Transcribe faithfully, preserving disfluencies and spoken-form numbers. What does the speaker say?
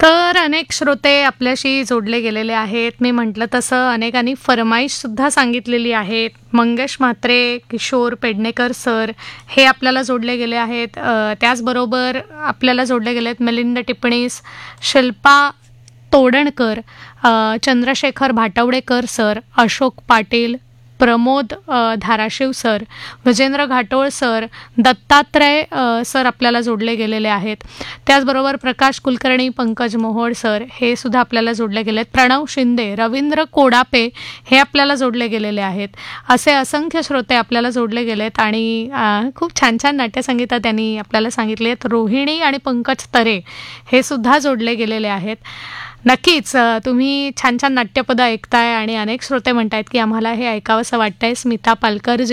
तर अनेक श्रोते आपल्याशी जोडले गेलेले आहेत. मी म्हटलं तसं अनेकांनी फरमाईशसुद्धा सांगितलेली आहेत. मंगेश म्हात्रे, किशोर पेडणेकर सर हे आपल्याला जोडले गेले आहेत. अ, त्याचबरोबर आपल्याला जोडले गेले आहेत मिलिंद टिपणीस, शिल्पा तोडणकर, अ, चंद्रशेखर भाटवडेकर सर, अशोक पाटील, प्रमोद अ, धाराशिव सर, विजेंद्र घाटोळ सर, दत्तात्रय अ, सर आपल्याला जोडले गेलेले आहेत. त्याचबरोबर प्रकाश कुलकर्णी, पंकज मोहोळ सर हे सुद्धा आपल्याला जोडले गेले आहेत. प्रणव शिंदे, रवींद्र कोडापे हे आपल्याला जोडले गेलेले आहेत. असे असंख्य श्रोते आपल्याला जोडले गेलेत आणि अ, खूप छान छान नाट्यसंगीतं त्यांनी आपल्याला सांगितली आहेत. रोहिणी आणि पंकज तरे हे सुद्धा जोडले गेलेले आहेत. नक्कीच अ, तुम्ही छान छान नाट्यपदं ऐकताय आणि अनेक श्रोते म्हणतायत की आम्हाला हे ऐकावंसं वाटतंय. स्मिता पालकर